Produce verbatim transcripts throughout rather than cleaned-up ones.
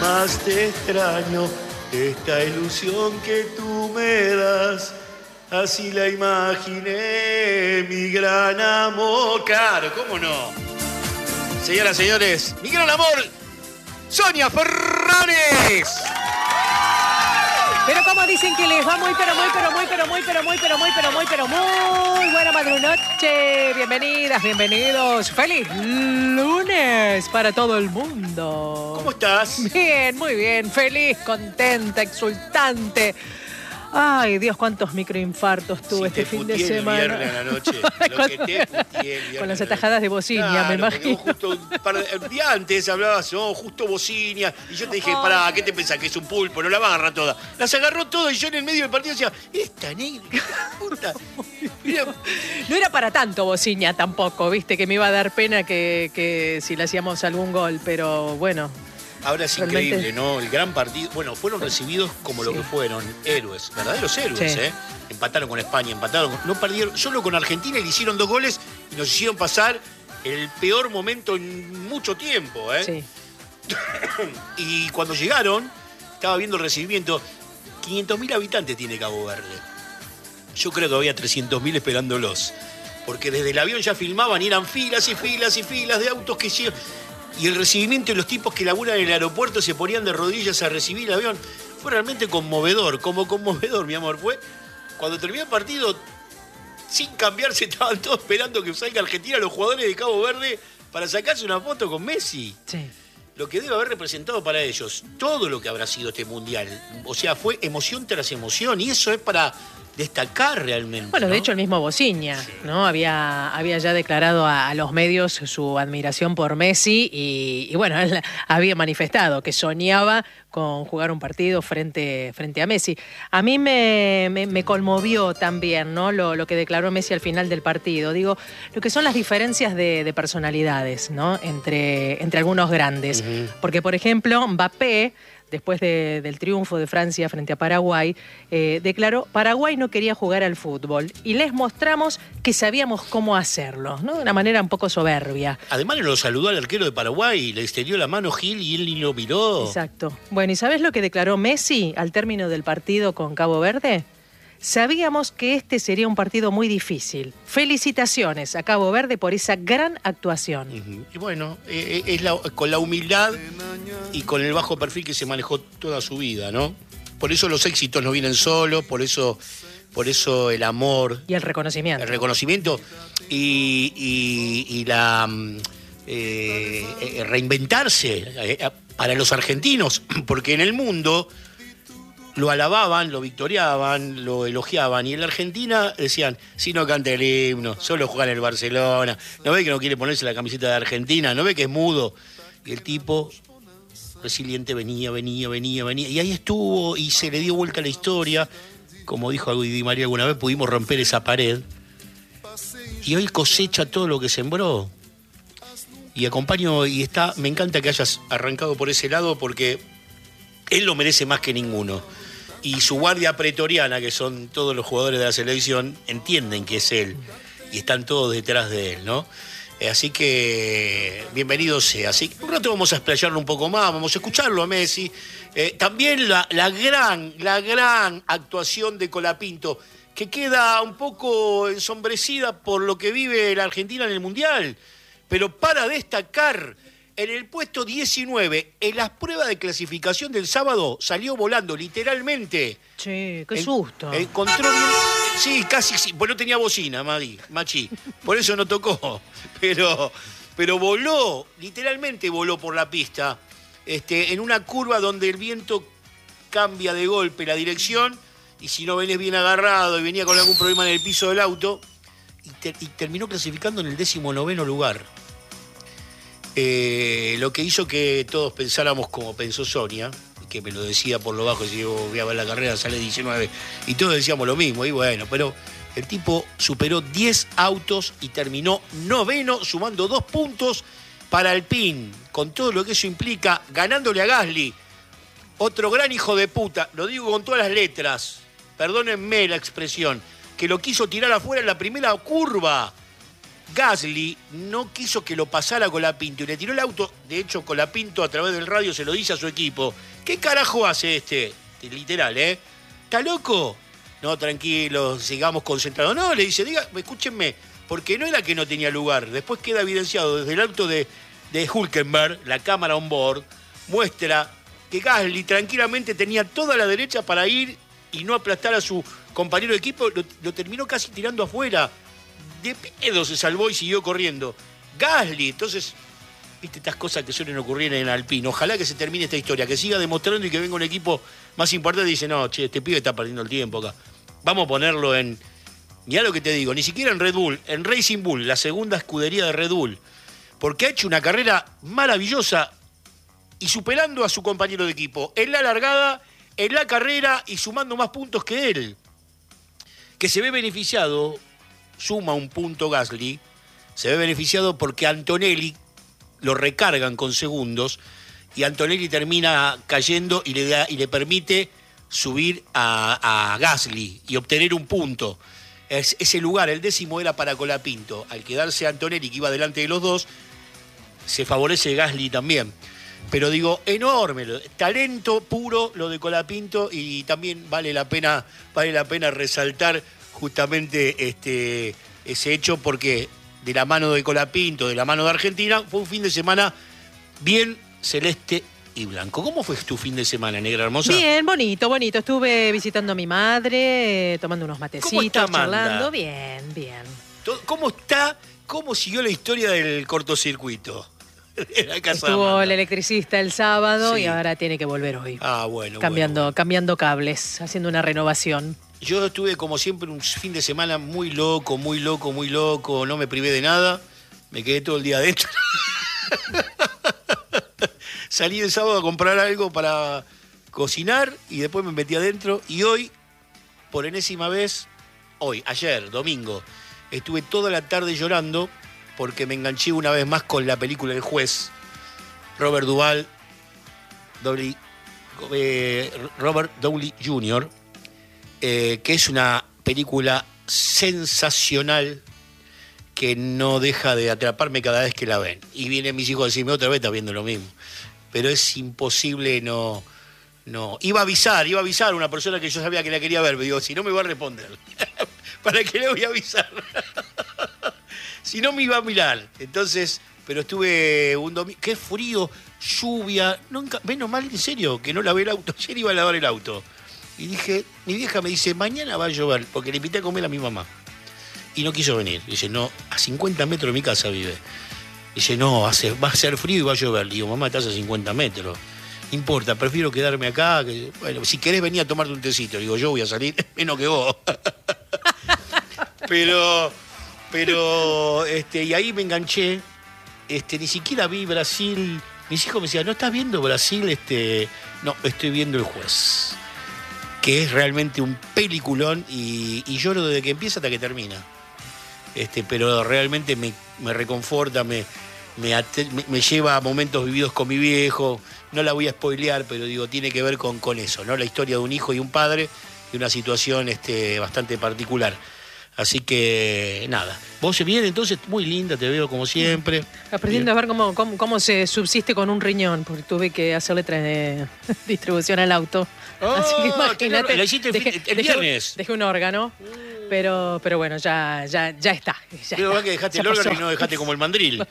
más te extraño. Esta ilusión que tú me das, así la imaginé, mi gran amor. Claro, ¿cómo no? Señoras y señores, mi gran amor, Sonia Ferranes. Pero como dicen que les va muy, pero muy, pero muy, pero muy, pero muy, pero muy, pero muy, pero muy buena madrunoche. Bienvenidas, bienvenidos. ¡Feliz lunes para todo el mundo! ¿Cómo estás? Bien, muy bien. Feliz, contenta, exultante. Ay, Dios, cuántos microinfartos tuve sí, este fin de semana. El viernes a la noche. Lo que te putié el Con las atajadas de bocina, claro, me imagino. Justo un par de, el día antes hablabas, no, justo bocina. Y yo te dije, oh, pará, ¿qué te pensás? Que es un pulpo, no la va a agarrar toda. Las agarró todas y yo en el medio del partido decía, esta negra, puta. Mira. No era para tanto bocina tampoco, viste, que me iba a dar pena que, que si le hacíamos algún gol, pero bueno. Ahora es realmente increíble, ¿no? El gran partido. Bueno, fueron recibidos como sí. lo que fueron, héroes, verdaderos héroes, sí. ¿eh? Empataron con España, empataron, no perdieron, solo con Argentina y le hicieron dos goles y nos hicieron pasar el peor momento en mucho tiempo, ¿eh? Sí. Y cuando llegaron, estaba viendo el recibimiento, quinientos mil habitantes tiene Cabo Verde. Yo creo que había trescientos mil esperándolos, porque desde el avión ya filmaban y eran filas y filas y filas de autos que llegan. Y el recibimiento de los tipos que laburan en el aeropuerto se ponían de rodillas a recibir el avión. Fue realmente conmovedor, como conmovedor, mi amor. Fue cuando terminó el partido, sin cambiarse, estaban todos esperando que salga Argentina, los jugadores de Cabo Verde, para sacarse una foto con Messi. Sí. Lo que debe haber representado para ellos, todo lo que habrá sido este mundial. O sea, fue emoción tras emoción, y eso es para destacar realmente. Bueno, ¿no? de hecho el mismo Bociña, sí. ¿no? Había, había ya declarado a, a los medios su admiración por Messi y, y bueno, él había manifestado que soñaba con jugar un partido frente, frente a Messi. A mí me, me, me conmovió también, ¿no? Lo, lo que declaró Messi al final del partido. Digo, lo que son las diferencias de, de personalidades, ¿no? Entre, entre algunos grandes. Uh-huh. Porque, por ejemplo, Mbappé, después de, del triunfo de Francia frente a Paraguay, eh, declaró, Paraguay no quería jugar al fútbol y les mostramos que sabíamos cómo hacerlo, ¿no? De una manera un poco soberbia. Además lo saludó al arquero de Paraguay, le extendió la mano Gil y él ni lo miró. Exacto. Bueno, ¿y sabés lo que declaró Messi al término del partido con Cabo Verde? Sabíamos que este sería un partido muy difícil. Felicitaciones a Cabo Verde por esa gran actuación. Uh-huh. Y bueno, eh, es la, con la humildad y con el bajo perfil que se manejó toda su vida, ¿no? Por eso los éxitos no vienen solos, por eso, por eso el amor. Y el reconocimiento. El reconocimiento y, y, y la eh, eh, reinventarse eh, para los argentinos, porque en el mundo lo alababan, lo victoriaban, lo elogiaban. Y en la Argentina decían, si no canta el himno, solo juega en el Barcelona. ¿No ve que no quiere ponerse la camiseta de Argentina? ¿No ve que es mudo? Y el tipo resiliente venía, venía, venía, venía. Y ahí estuvo y se le dio vuelta la historia. Como dijo Di María alguna vez, pudimos romper esa pared. Y hoy cosecha todo lo que sembró. Y acompaño, y está, me encanta que hayas arrancado por ese lado porque él lo merece más que ninguno. Y su guardia pretoriana, que son todos los jugadores de la selección, entienden que es él. Y están todos detrás de él, ¿no? Así que bienvenido sea. Así que un rato vamos a explayarlo un poco más, vamos a escucharlo a Messi. Eh, también la, la gran, la gran actuación de Colapinto, que queda un poco ensombrecida por lo que vive la Argentina en el Mundial. Pero para destacar, en el puesto diecinueve, en las pruebas de clasificación del sábado, salió volando, literalmente. Sí, qué susto. En, encontró bien, sí, casi, sí, pues no tenía bocina, Madi, Machi, por eso no tocó, pero, pero voló, literalmente voló por la pista, este, en una curva donde el viento cambia de golpe la dirección, y si no venís bien agarrado y venía con algún problema en el piso del auto, y, te, y terminó clasificando en el décimo noveno lugar. Eh, lo que hizo que todos pensáramos como pensó Sonia, que me lo decía por lo bajo, si yo voy a ver la carrera, sale diecinueve, y todos decíamos lo mismo, y bueno, pero el tipo superó diez autos y terminó noveno, sumando dos puntos para Alpine, con todo lo que eso implica, ganándole a Gasly, otro gran hijo de puta, lo digo con todas las letras, perdónenme la expresión, que lo quiso tirar afuera en la primera curva. Gasly no quiso que lo pasara Colapinto y le tiró el auto. De hecho, Colapinto a través del radio se lo dice a su equipo. ¿Qué carajo hace este? Literal, ¿eh? ¿Está loco? No, tranquilo, sigamos concentrados. No, le dice, diga, escúchenme, porque no era que no tenía lugar. Después queda evidenciado desde el auto de, de Hülkenberg, la cámara on board, muestra que Gasly tranquilamente tenía toda la derecha para ir y no aplastar a su compañero de equipo. Lo, lo terminó casi tirando afuera. De pedo se salvó y siguió corriendo. Gasly, entonces, viste estas cosas que suelen ocurrir en Alpine. Ojalá que se termine esta historia, que siga demostrando y que venga un equipo más importante y dice, no, che, este pibe está perdiendo el tiempo acá. Vamos a ponerlo en... Mirá lo que te digo, ni siquiera en Red Bull, en Racing Bull, la segunda escudería de Red Bull. Porque ha hecho una carrera maravillosa y superando a su compañero de equipo en la largada, en la carrera y sumando más puntos que él. Que se ve beneficiado, suma un punto Gasly, se ve beneficiado porque Antonelli lo recargan con segundos y Antonelli termina cayendo y le, da, y le permite subir a, a Gasly y obtener un punto. Es, ese lugar, el décimo, era para Colapinto. Al quedarse Antonelli, que iba delante de los dos, se favorece Gasly también. Pero digo, enorme, talento puro lo de Colapinto y también vale la pena, vale la pena resaltar justamente este, ese hecho porque de la mano de Colapinto, de la mano de Argentina, fue un fin de semana bien celeste y blanco. ¿Cómo fue tu fin de semana, negra hermosa? Bien, bonito, bonito. Estuve visitando a mi madre, eh, tomando unos matecitos, ¿Cómo está, charlando. Bien, bien. ¿Cómo está? ¿Cómo siguió la historia del cortocircuito? En la casa Estuvo el electricista el sábado sí. y ahora tiene que volver hoy. Ah, bueno. Cambiando, bueno. cambiando cables, haciendo una renovación. Yo estuve, como siempre, un fin de semana muy loco, muy loco, muy loco. No me privé de nada. Me quedé todo el día adentro. Salí el sábado a comprar algo para cocinar y después me metí adentro. Y hoy, por enésima vez, hoy, ayer, domingo, estuve toda la tarde llorando porque me enganché una vez más con la película El Juez. Robert Duvall, Downey, eh, Robert Downey junior, eh, que es una película sensacional que no deja de atraparme cada vez que la ven. Y vienen mis hijos a decirme, otra vez estás viendo lo mismo. Pero es imposible no... no. Iba a avisar, iba a avisar a una persona que yo sabía que la quería ver. Me digo, si no me va a responder. ¿Para qué le voy a avisar? Si no me iba a mirar. Entonces, pero estuve un domingo... Qué frío, lluvia... Nunca, menos mal, en serio, que no lavé el auto. Ayer iba a lavar el auto. Y dije, mi vieja me dice, mañana va a llover, porque le invité a comer a mi mamá. Y no quiso venir. Dice, no, a cincuenta metros de mi casa vive. Dice, no, hace, va a ser frío y va a llover. Le digo, mamá, estás a cincuenta metros. No importa, prefiero quedarme acá. Que, bueno, si querés venir a tomarte un tecito. Le digo, yo voy a salir menos que vos. pero, pero, este, y ahí me enganché. Este, ni siquiera vi Brasil. Mis hijos me decían, ¿no estás viendo Brasil? Este, no, estoy viendo El Juez. Que es realmente un peliculón y, y lloro desde que empieza hasta que termina. Este, pero realmente me, me reconforta, me, me, me, me lleva a momentos vividos con mi viejo. No la voy a spoilear, pero digo, tiene que ver con, con eso, ¿no? La historia de un hijo y un padre y una situación este, bastante particular. Así que, nada. Vos bien, entonces, muy linda, te veo como siempre. Aprendiendo bien. A ver cómo, cómo, cómo se subsiste con un riñón, porque tuve que hacerle tra- distribución al auto. Oh, así que imagínate. ¿La hiciste el, dejé, el viernes? Dejé, dejé un órgano, pero, pero bueno, ya, ya, ya está. Ya pero está, va que dejaste ya el órgano pasó. y no dejaste como el mandril.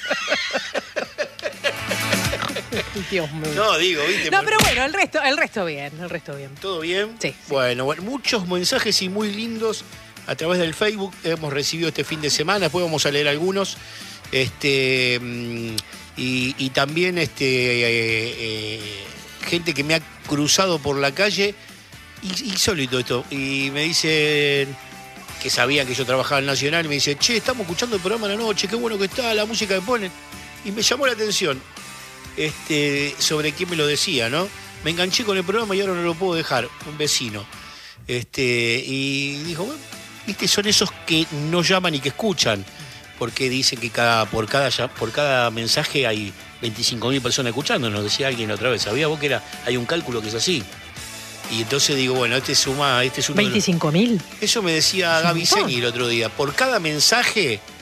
Dios mío. No, digo, ¿viste? No, pero bueno, el resto, el resto bien, el resto bien. ¿Todo bien? Sí. Bueno, bueno, muchos mensajes y muy lindos a través del Facebook hemos recibido este fin de semana, después vamos a leer algunos. Este, y, y también este, eh, eh, gente que me ha cruzado por la calle, insólito esto, y me dicen que sabían que yo trabajaba en Nacional, y me dicen, che, estamos escuchando el programa a la noche, qué bueno que está, la música que ponen. Y me llamó la atención este, sobre quién me lo decía, ¿no? Me enganché con el programa y ahora no lo puedo dejar, un vecino. Este, y dijo, bueno, viste, son esos que no llaman y que escuchan, porque dicen que cada, por, cada, por cada mensaje hay veinticinco mil personas escuchando, nos decía alguien otra vez. ¿Sabías vos que era, hay un cálculo que es así? Y entonces digo, bueno, este suma, este es uno ¿veinticinco mil? Eso me decía Gaby Seni el otro día. Por cada mensaje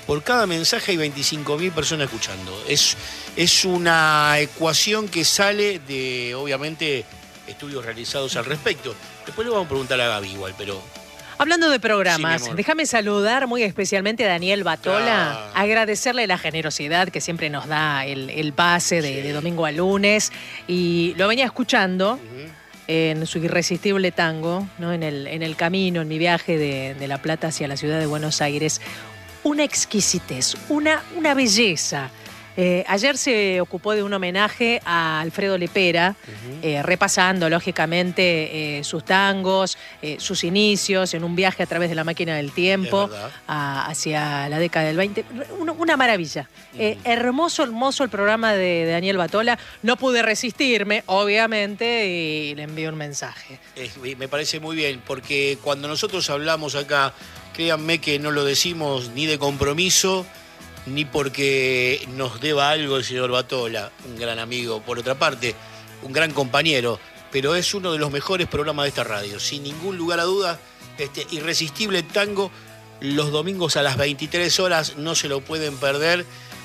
por cada mensaje hay veinticinco mil personas escuchando. Es, es una ecuación que sale de, obviamente, estudios realizados al respecto. Después le vamos a preguntar a Gaby igual, pero... Hablando de programas, sí, déjame saludar muy especialmente a Daniel Batola, ah. agradecerle la generosidad que siempre nos da el, el pase de, sí. de domingo a lunes. Y lo venía escuchando Uh-huh. en su irresistible tango, ¿no? en, el, en el camino, en mi viaje de, de La Plata hacia la ciudad de Buenos Aires. Una exquisitez, una, una belleza. Eh, ayer se ocupó de un homenaje a Alfredo Lepera, uh-huh. eh, repasando lógicamente eh, sus tangos, eh, sus inicios en un viaje a través de la máquina del tiempo a, hacia la década del veinte. Una, una maravilla. Uh-huh. Eh, hermoso, hermoso el programa de, de Daniel Batola. No pude resistirme, obviamente, y le envié un mensaje. Es, me parece muy bien, porque cuando nosotros hablamos acá, créanme que no lo decimos ni de compromiso, ni porque nos deba algo el señor Batola, un gran amigo, por otra parte, un gran compañero, pero es uno de los mejores programas de esta radio, sin ningún lugar a dudas. Este Irresistible Tango, los domingos a las veintitrés horas, no se lo pueden perder,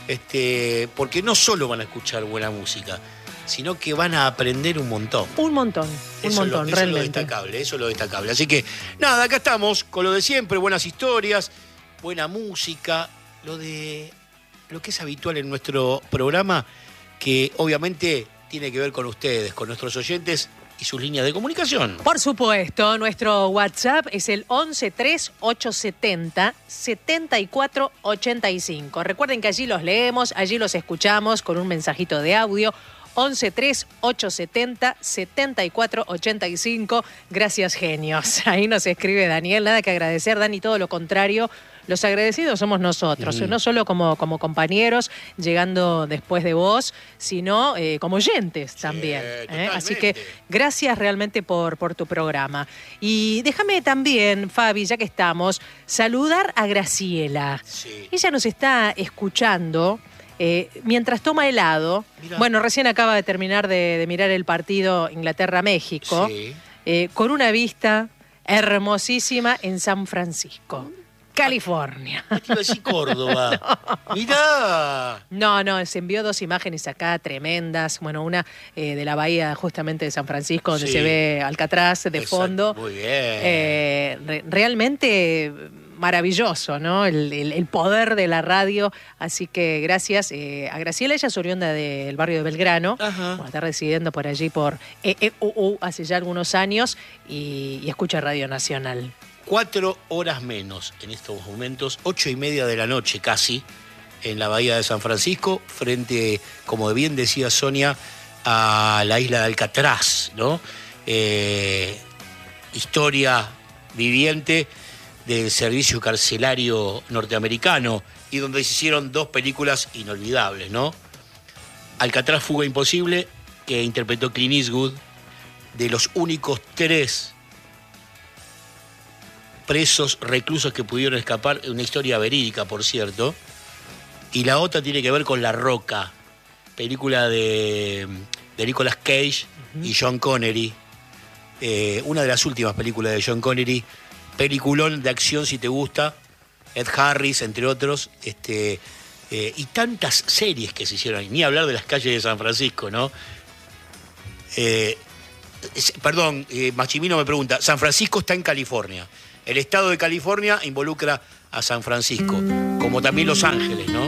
este, porque no solo van a escuchar buena música, sino que van a aprender un montón. Un montón, un eso montón, lo, eso realmente. es lo destacable, eso es lo destacable. Así que, nada, acá estamos con lo de siempre, buenas historias, buena música, lo de lo que es habitual en nuestro programa, que obviamente tiene que ver con ustedes, con nuestros oyentes y sus líneas de comunicación. Por supuesto, nuestro WhatsApp es el once tres ocho setenta setenta y cuatro ochenta y cinco. Recuerden que allí los leemos, allí los escuchamos con un mensajito de audio. once tres ocho setenta setenta y cuatro ochenta y cinco. Gracias, genios. Ahí nos escribe Daniel. Nada que agradecer, Dani, todo lo contrario. Los agradecidos somos nosotros, mm. no solo como, como compañeros llegando después de vos, sino eh, como oyentes también. Sí, ¿eh? Así que gracias realmente por, por tu programa. Y déjame también, Fabi, ya que estamos, saludar a Graciela. Sí. Ella nos está escuchando eh, mientras toma helado. Mirá. Bueno, recién acaba de terminar de, de mirar el partido Inglaterra-México, sí. eh, con una vista hermosísima en San Francisco, California. Te iba a decir Córdoba. No. Mirá. No, no, se envió dos imágenes acá tremendas. Bueno, una eh, de la bahía justamente de San Francisco, donde sí. se ve Alcatraz de Exacto. fondo. Muy bien. Eh, re- realmente maravilloso, ¿no? El, el, el poder de la radio. Así que gracias eh, a Graciela. Ella es oriunda del barrio de Belgrano. Ajá. Bueno, está residiendo por allí por E E U U hace ya algunos años y, y escucha Radio Nacional. Cuatro horas menos en estos momentos, ocho y media de la noche casi, en la bahía de San Francisco, frente, como bien decía Sonia, a la isla de Alcatraz, ¿no? Eh, historia viviente del servicio carcelario norteamericano y donde se hicieron dos películas inolvidables, ¿no? Alcatraz, Fuga Imposible, que interpretó Clint Eastwood, de los únicos tres presos, reclusos que pudieron escapar, una historia verídica, por cierto. Y la otra tiene que ver con La Roca, película de, de Nicolas Cage uh-huh. y John Connery. Eh, una de las últimas películas de John Connery, peliculón de acción si te gusta, Ed Harris, entre otros, este, eh, y tantas series que se hicieron, ni hablar de Las Calles de San Francisco, ¿no? Eh, es, perdón, eh, Machimino me pregunta, San Francisco está en California. El estado de California involucra a San Francisco, como también Los Ángeles, ¿no?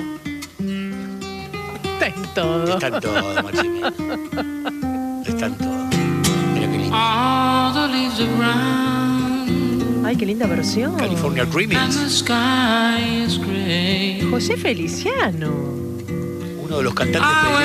Está en todo. Está en todo, Machimino. Está en todo. Mira qué lindo. Ay, qué linda versión. California Dreamings. José Feliciano. Uno de los cantantes